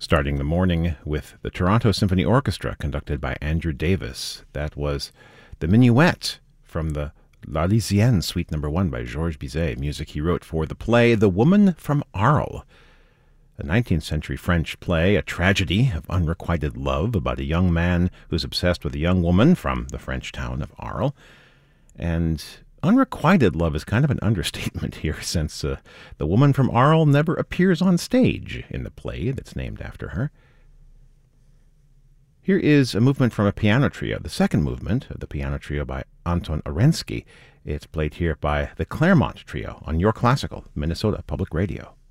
Starting the morning with the Toronto Symphony Orchestra, conducted by Andrew Davis. That was the Minuet from the L'Arlésienne Suite No. 1 by Georges Bizet, music he wrote for the play The Woman from Arles, a 19th century French play, a tragedy of unrequited love about a young man who's obsessed with a young woman from the French town of Arles. And unrequited love is kind of an understatement here, since the woman from Arles never appears on stage in the play that's named after her. Here is a movement from a piano trio, the second movement of the piano trio by Anton Orensky. It's played here by the Claremont Trio on Your Classical, Minnesota Public Radio.